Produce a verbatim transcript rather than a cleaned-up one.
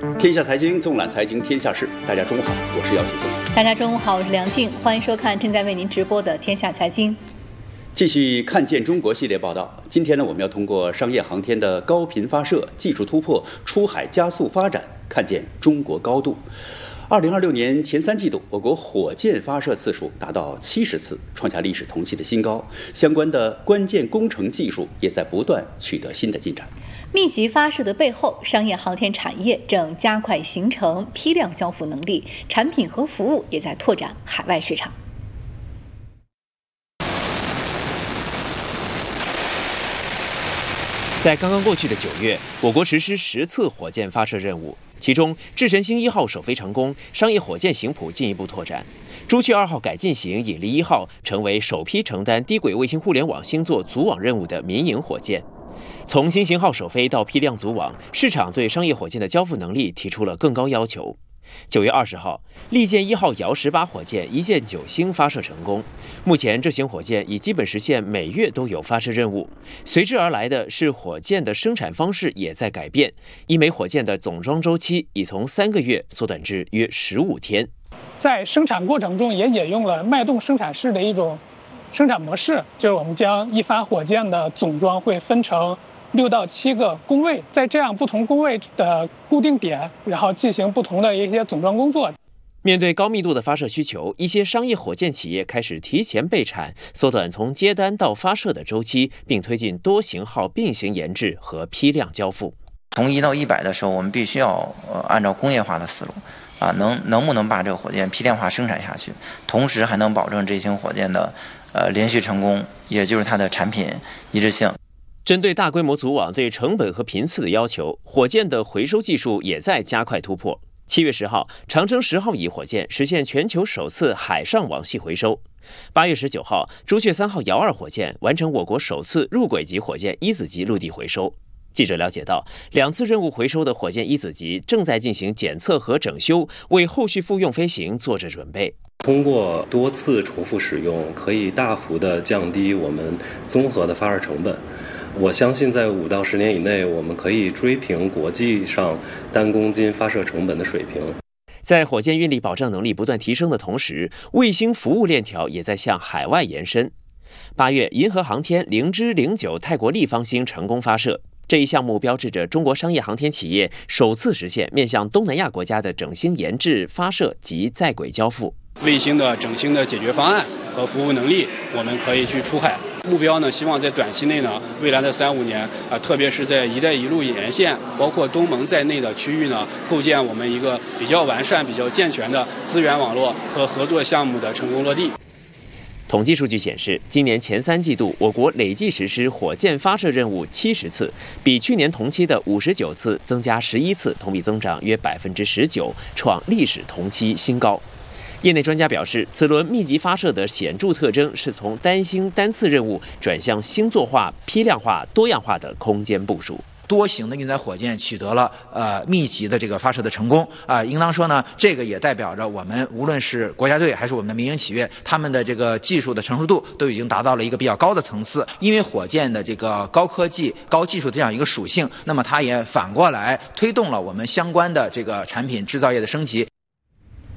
天下财经纵览财经天下事，大家中午好，我是姚雪松。 大家中午好，我是梁静，欢迎收看正在为您直播的天下财经。 继续看见中国系列报道，今天呢，我们要通过商业航天的高频发射、技术突破、出海加速发展，看见中国高度。二零二六年前三季度，我国火箭发射次数达到七十次，创下历史同期的新高。相关的关键工程技术也在不断取得新的进展。 密集发射的背后，商业航天产业正加快形成批量交付能力，产品和服务也在拓展海外市场。 在刚刚过去的九月，我国实施十次火箭发射任务，其中智神星一号首飞成功，商业火箭型谱进一步拓展。朱雀二号改进型引力一号成为首批承担低轨卫星互联网星座组网任务的民营火箭。从新型号首飞到批量组网，市场对商业火箭的交付能力提出了更高要求。九月二十号，利剑一号遥十八火箭一箭九星发射成功。目前，这型火箭已基本实现每月都有发射任务。随之而来的是，火箭的生产方式也在改变。一枚火箭的总装周期已从三个月缩短至约十五天。 在生产过程中，也引用了脉动生产式的一种生产模式，就是我们将一发火箭的总装会分成六到七个工位，在这样不同工位的固定点，然后进行不同的一些总装工作。 面对高密度的发射需求，一些商业火箭企业开始提前备产，缩短从接单到发射的周期，并推进多型号并行研制和批量交付。 从一到一百的时候，我们必须要呃按照工业化的思路，啊，能能不能把这个火箭批量化生产下去，同时还能保证这型火箭的呃连续成功，也就是它的产品一致性。 针对大规模组网对成本和频次的要求，火箭的回收技术也在加快突破。七月十号，长征十号乙火箭实现全球首次海上网系回收。八月十九号，朱雀三号遥二火箭完成我国首次入轨级火箭一子级陆地回收。记者了解到，两次任务回收的火箭一子级正在进行检测和整修，为后续复用飞行做着准备。 通过多次重复使用，可以大幅的降低我们综合的发射成本。我相信在五到十年以内，我们可以追平国际上单公斤发射成本的水平。 在火箭运力保障能力不断提升的同时，卫星服务链条也在向海外延伸。八月，银河航天零之零九泰国立方星成功发射。这一项目标志着中国商业航天企业首次实现面向东南亚国家的整星研制、发射及在轨交付。 卫星的整星的解决方案和服务能力，我们可以去出海。目标呢，希望在短期内呢，未来的三五年啊、呃，特别是在“一带一路”沿线，包括东盟在内的区域呢，构建我们一个比较完善、比较健全的资源网络和合作项目的成功落地。 统计数据显示，今年前三季度，我国累计实施火箭发射任务七十次，比去年同期的五十九次增加十一次，同比增长约百分之十九，创历史同期新高。业内专家表示，此轮密集发射的显著特征是从单星单次任务转向星座化、批量化、多样化的空间部署。 多型的运载火箭取得了呃密集的这个发射的成功啊、呃，应当说呢，这个也代表着我们无论是国家队还是我们的民营企业，他们的这个技术的成熟度都已经达到了一个比较高的层次。因为火箭的这个高科技、高技术这样一个属性，那么它也反过来推动了我们相关的这个产品制造业的升级。